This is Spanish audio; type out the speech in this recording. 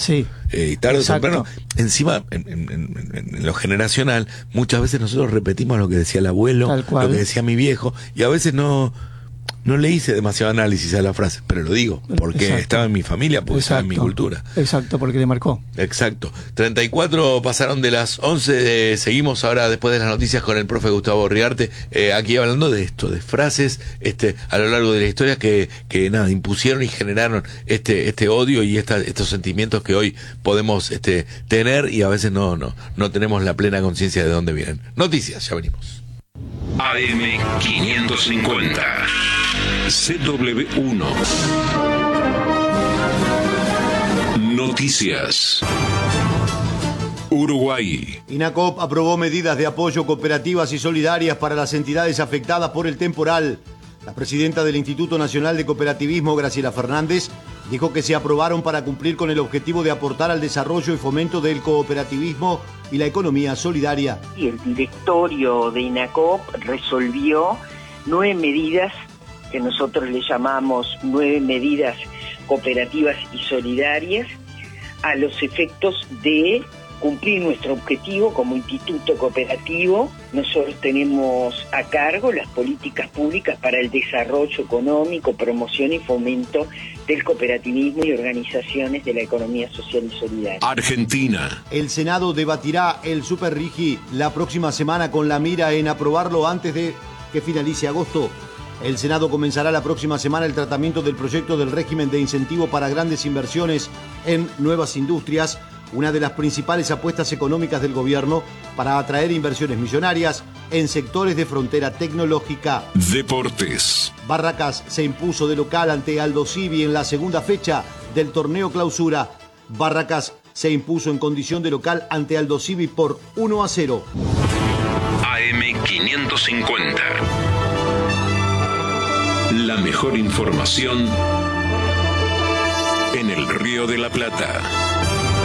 Sí. Y tarde o Exacto. temprano, encima, en lo generacional, muchas veces nosotros repetimos lo que decía el abuelo, Tal cual. lo que decía mi viejo, y a veces no le hice demasiado análisis a la frase, pero lo digo, porque Exacto. estaba en mi familia, porque estaba en mi cultura. Exacto, porque le marcó. Exacto. 34 pasaron de las 11, seguimos ahora después de las noticias con el profe Gustavo Riarte, aquí hablando de esto, de frases a lo largo de la historia que nada, impusieron y generaron este odio y estos sentimientos que hoy podemos tener y a veces no tenemos la plena conciencia de dónde vienen. Noticias, ya venimos. AM550 CW1 Noticias. Uruguay. INACOP aprobó medidas de apoyo cooperativas y solidarias para las entidades afectadas por el temporal. La presidenta del Instituto Nacional de Cooperativismo, Graciela Fernández, dijo que se aprobaron para cumplir con el objetivo de aportar al desarrollo y fomento del cooperativismo y la economía solidaria. Y el directorio de INACOP resolvió 9 medidas que nosotros le llamamos 9 medidas cooperativas y solidarias a los efectos de cumplir nuestro objetivo como instituto cooperativo. Nosotros tenemos a cargo las políticas públicas para el desarrollo económico, promoción y fomento del cooperativismo y organizaciones de la economía social y solidaria. Argentina. El Senado debatirá el Superrigi la próxima semana con la mira en aprobarlo antes de que finalice agosto. El Senado comenzará la próxima semana el tratamiento del proyecto del régimen de incentivo para grandes inversiones en nuevas industrias, una de las principales apuestas económicas del gobierno para atraer inversiones millonarias en sectores de frontera tecnológica. Deportes. Barracas se impuso de local ante Aldo Civi en la segunda fecha del torneo clausura. Barracas se impuso en condición de local ante Aldo Civi por 1-0. AM550. La mejor información en el Río de la Plata.